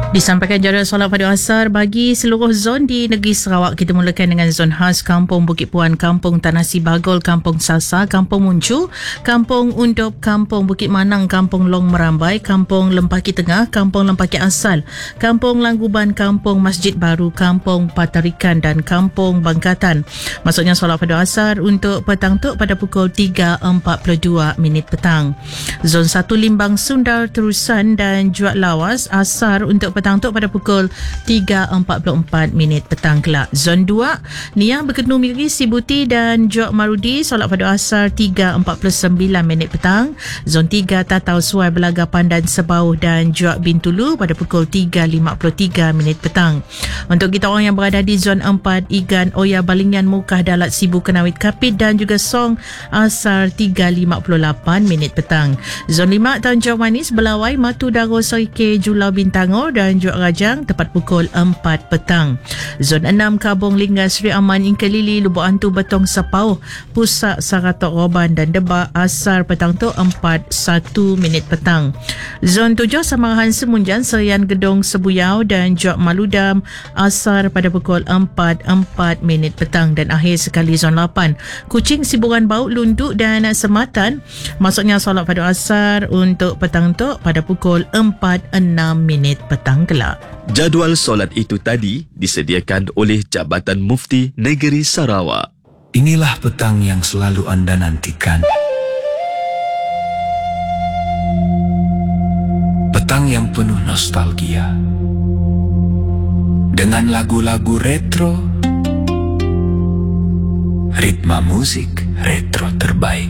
Disampaikan jadual solat pada asar bagi seluruh zon di negeri Sarawak. Kita mulakan dengan zon khas Kampung Bukit Puan, Kampung Tanah Sibagol, Kampung Sasa, Kampung Muncu, Kampung Undop, Kampung Bukit Manang, Kampung Long Merambai, Kampung Lempaki Tengah, Kampung Lempaki Asal, Kampung Langguban, Kampung Masjid Baru, Kampung Patarikan dan Kampung Bangkatan. Maksudnya solat pada asar untuk petang tu pada pukul 3.42 petang. Zon 1 Limbang Sundar Terusan dan Juat Lawas asar untuk petang tu pada pukul 3.44 petang kelak. Zon 2 Niah Berkenum Miri Sibuti dan Juat Marudi solat pada asar 3.49 petang. Zon 3 Tatau Suai Belaga Pandan Sebauh dan Juat Bintulu pada pukul 3.53 petang. Untuk kita orang yang berada di zon 4 Igan Oya Balingan Mukah Dalat Sibu Kenawit Kapit dan juga Song asar 3.58 petang. Zon 5 Tanjung Manis Belawai Matu Daro Soike Julau Bintangor dan Juat Rajang tepat pukul 4 petang. Zon 6 Kabung Lingga Sri Aman Ingkelili Lubuk Antu Betong Sapau Pusak Saratok Roban dan Debak asar petang tu 4.1 petang. Zon 7 Samarahan Semunjan Serian Gedong Sebuyau dan Juat Maludam asar pada pukul 4.4 petang. Dan akhir sekali zon 8 Kuching Siburan Baut Lunduk dan Sematan maksudnya solat pada asar untuk petang tu pada pukul 4.6 petang kelak. Jadual solat itu tadi disediakan oleh Jabatan Mufti Negeri Sarawak. Inilah petang yang selalu anda nantikan. Petang yang penuh nostalgia. Dengan lagu-lagu retro, ritma musik retro terbaik.